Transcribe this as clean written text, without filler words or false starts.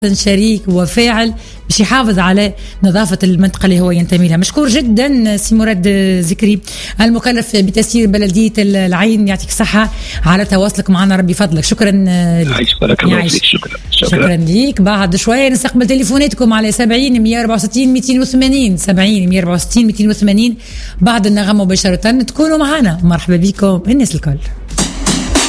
شريك وفاعل باش يحافظ على نظافة المنطقة اللي هو ينتمي لها. مشكور جدا سي مراد ذكري المكلف بتسيير بلدية العين، يعطيك الصحة على تواصلك معنا، ربي فضلك. شكرا لك. شكرا ليك. بعد شوية نستقبل تليفوناتكم على 70 164 280 70 164 280 بعد النغم مباشرة تكونوا معنا. مرحبا بكم الناس الكل.